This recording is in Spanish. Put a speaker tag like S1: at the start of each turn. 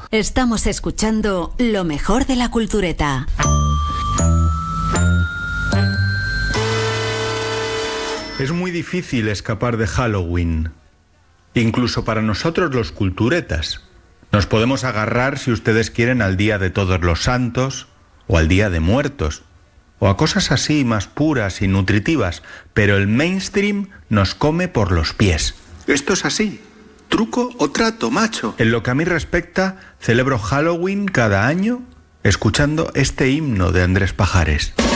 S1: Estamos escuchando lo mejor de la cultureta.
S2: Es muy difícil escapar de Halloween, incluso para nosotros los culturetas. Nos podemos agarrar, si ustedes quieren, al Día de Todos los Santos o al Día de Muertos, o a cosas así más puras y nutritivas, pero el mainstream nos come por los pies.
S3: Esto es así. ¿Truco o trato, macho?
S2: En lo que a mí respecta, celebro Halloween cada año escuchando este himno de Andrés Pajares.